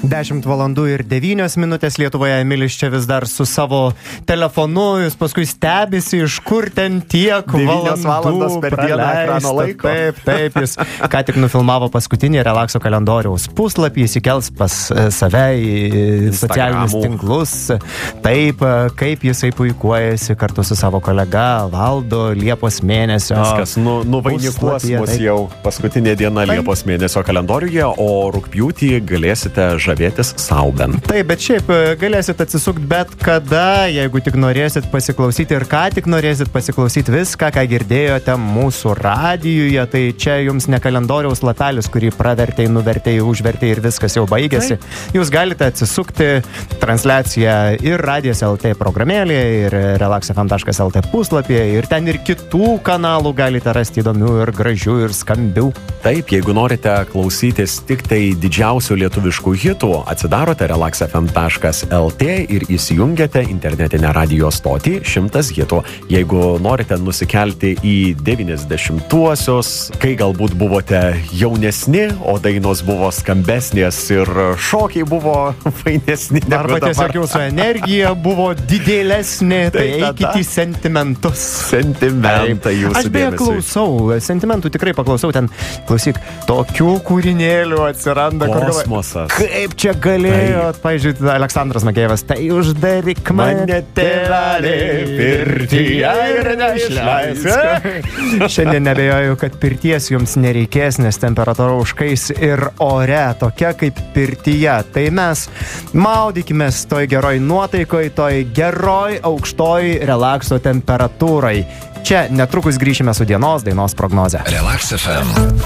10 valandų ir 9 minutės Lietuvoje. Emilis čia vis dar su savo telefonu, jis paskui stebisi, iš kur ten tiek valandos per dieną ekrano laiko. Taip, jis ką tik nufilmavo paskutinį relakso kalendoriaus puslapį, jis įkels pas save į socialinius tinklus. Taip, kaip jisai puikuojasi kartu su savo kolega Valdo Liepos mėnesio. Viskas nuvainikuos mus jau paskutinė diena Liepos mėnesio kalendoriuje, o rugpjūtį galėsite žavėtis sauben. Taip, bet šiaip galėsit atsisukti bet kada, jeigu tik norėsit pasiklausyti ir ką tik norėsit pasiklausyti viską, ką girdėjote mūsų radijuje, tai čia jums ne kalendoriaus lapelis, kurį pravertėjai, nuvertėjai, užvertėjai ir viskas jau baigėsi. Jūs galite atsisukti transliaciją ir Radijas LT programėlėje, ir relaxfm.lt puslapyje, ir ten ir kitų kanalų galite rasti įdomių ir gražių ir skambių. Taip, jeigu norite klausytis tik tai didžiausių lietuviškų hitų, atsidarote relaxfm.lt ir įsijungiate internetinę radijo stotį 100 hitų. Jeigu norite nusikelti į 90-uosius, kai galbūt buvote jaunesni, o dainos buvo skambesnės ir šokiai buvo fainesni. Arba tiesiog jūsų energija buvo didelesnė, tai eikite į sentimentus. Sentimentai jūsų dėmesiui. Aš beje klausau, sentimentų tikrai paklausau, ten klausyk, tokių kūrinėlių atsiranda. Kosmosas. Kaip čia galėjo, pavyzdžiui, Aleksandras Makėjevas, tai uždaryk mane tėvelį pirtyje ir neišleisk. Šiandien nebejoju, kad pirties jums nereikės, nes temperatūra užkais ir ore, tokia kaip pirtyje. Tai mes maudykimės toj geroj nuotaikoj, toj geroj aukštoj relakso temperatūrai. Čia netrukus grįšime su dienos dainos prognoze. Relax FM.